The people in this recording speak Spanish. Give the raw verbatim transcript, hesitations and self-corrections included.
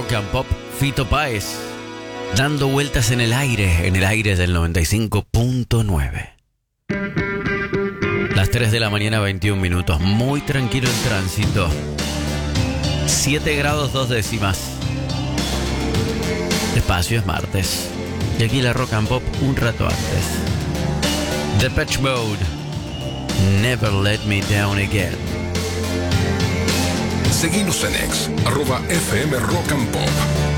Rock and Pop, Fito Páez, dando vueltas en el aire, en el aire del noventa y cinco punto nueve. Las tres de la mañana, veintiún minutos, muy tranquilo el tránsito. siete grados dos décimas. Despacio, es martes. Y aquí la Rock and Pop un rato antes. Depeche Mode, Never Let Me Down Again. Seguinos en X, arroba F M Rock and Pop.